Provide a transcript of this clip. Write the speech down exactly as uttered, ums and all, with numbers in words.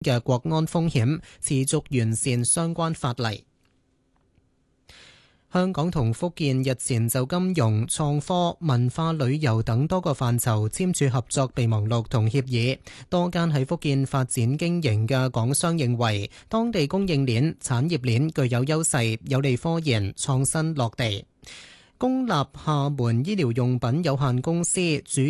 嘅國安風險，持續完善相關法例。香港同福建日前就金融、創科、文化旅遊等多個範疇簽署合作備忘錄同協議。多間喺福建發展經營嘅港商認為，當地供應鏈、產業鏈具有優勢，有利科研創新落地。公立廈門醫療用品有限公司主